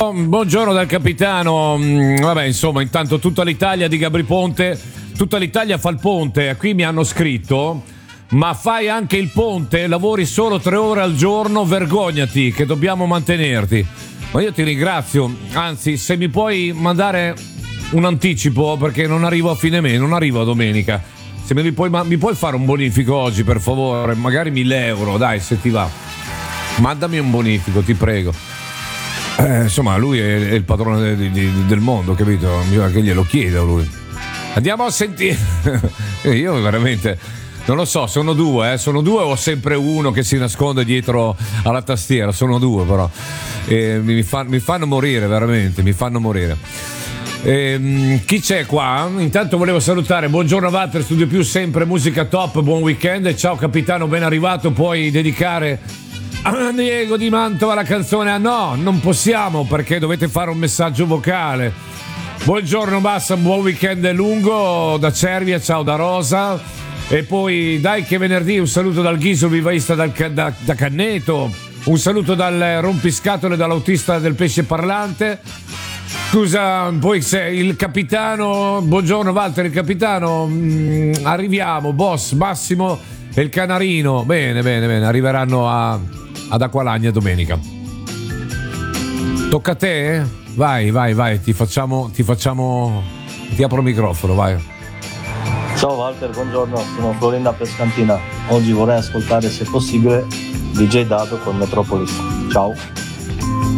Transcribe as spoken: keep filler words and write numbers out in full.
Buongiorno dal capitano. Vabbè, insomma, intanto tutta l'Italia di Gabri Ponte, tutta l'Italia fa il ponte. Qui mi hanno scritto: ma fai anche il ponte? Lavori solo tre ore al giorno? Vergognati, che dobbiamo mantenerti. Ma io ti ringrazio. Anzi, se mi puoi mandare un anticipo, perché non arrivo a fine mese, non arrivo a domenica. Se mi puoi, mi puoi fare un bonifico oggi, per favore? Magari mille euro, dai, se ti va. Mandami un bonifico, ti prego. Eh, insomma, lui è, è il padrone de, de, del mondo, capito? Bisogna che glielo chieda lui. Andiamo a sentire. Io veramente non lo so, sono due, eh? Sono due o sempre uno che si nasconde dietro alla tastiera? Sono due, però. Eh, mi, fa, mi fanno morire, veramente, mi fanno morire. Eh, chi c'è qua? Intanto volevo salutare. Buongiorno Walter, Studio Più, sempre musica top, buon weekend. Ciao capitano, ben arrivato. Puoi dedicare a Diego di Mantova la canzone? Ah no, non possiamo, perché dovete fare un messaggio vocale. Buongiorno Bassa, buon weekend lungo da Cervia, ciao da Rosa. E poi dai che venerdì, un saluto dal Ghiso, vivaista dal, da, da Canneto, un saluto dal rompiscatole, dall'autista del pesce parlante. Scusa, poi se il capitano, buongiorno Walter, il capitano, mh, arriviamo, boss, Massimo e il canarino, bene bene bene, arriveranno a, ad Acqualagna domenica. Tocca a te? Eh? Vai, vai, vai, ti facciamo, ti facciamo, ti apro il microfono, vai. Ciao Walter, buongiorno, sono Florinda Pescantina. Oggi vorrei ascoltare, se possibile, D J Dado con Metropolis. Ciao.